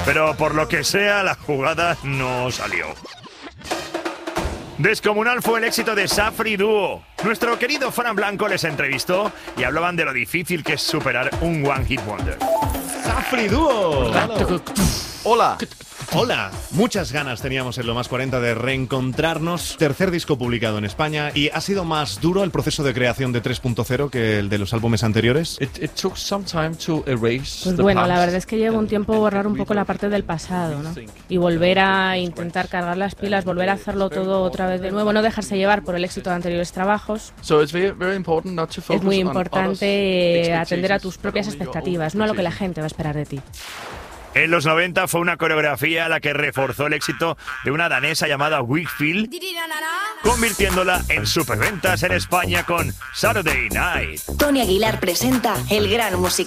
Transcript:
pero por lo que sea, la jugada no salió. Descomunal fue el éxito de Safri Duo. Nuestro querido Fran Blanco les entrevistó y hablaban de lo difícil que es superar un One Hit Wonder. ¡Safri Duo! Hola. Hola, muchas ganas teníamos en Lo Más 40 de reencontrarnos. Tercer disco publicado en España. ¿Y ha sido más duro el proceso de creación de 3.0 que el de los álbumes anteriores? Pues bueno, la verdad es que lleva un tiempo borrar un poco la parte del pasado, ¿no? Y volver a intentar cargar las pilas, volver a hacerlo todo otra vez de nuevo, no dejarse llevar por el éxito de anteriores trabajos. Es muy importante atender a tus propias expectativas, no a lo que la gente va a esperar de ti. En los 90 fue una coreografía la que reforzó el éxito de una danesa llamada Wakefield, convirtiéndola en superventas en España con Saturday Night. Tony Aguilar presenta el gran musical.